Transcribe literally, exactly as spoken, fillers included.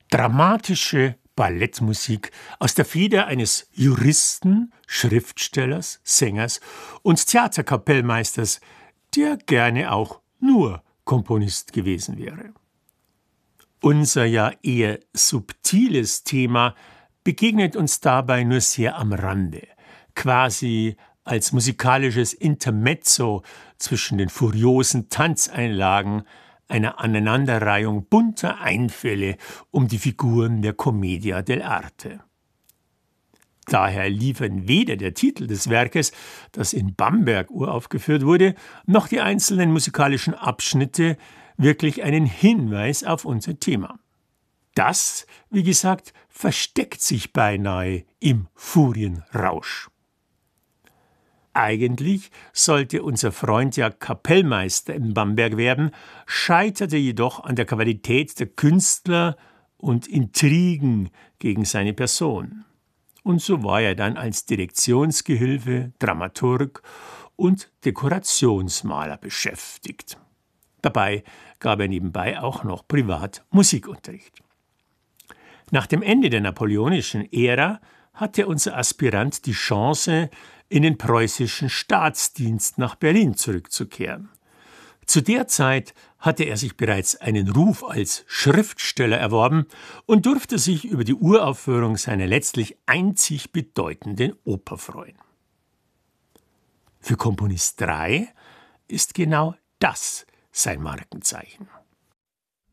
Dramatische Ballettmusik aus der Feder eines Juristen, Schriftstellers, Sängers und Theaterkapellmeisters, der gerne auch nur Komponist gewesen wäre. Unser ja eher subtiles Thema begegnet uns dabei nur sehr am Rande, quasi als musikalisches Intermezzo zwischen den furiosen Tanzeinlagen einer Aneinanderreihung bunter Einfälle um die Figuren der Commedia dell'arte. Daher liefern weder der Titel des Werkes, das in Bamberg uraufgeführt wurde, noch die einzelnen musikalischen Abschnitte wirklich einen Hinweis auf unser Thema. Das, wie gesagt, versteckt sich beinahe im Furienrausch. Eigentlich sollte unser Freund ja Kapellmeister in Bamberg werden, scheiterte jedoch an der Qualität der Künstler und Intrigen gegen seine Person. Und so war er dann als Direktionsgehilfe, Dramaturg und Dekorationsmaler beschäftigt. Dabei gab er nebenbei auch noch privat Musikunterricht. Nach dem Ende der napoleonischen Ära hatte unser Aspirant die Chance, in den preußischen Staatsdienst nach Berlin zurückzukehren. Zu der Zeit hatte er sich bereits einen Ruf als Schriftsteller erworben und durfte sich über die Uraufführung seiner letztlich einzig bedeutenden Oper freuen. Für Komponist drei ist genau das sein Markenzeichen.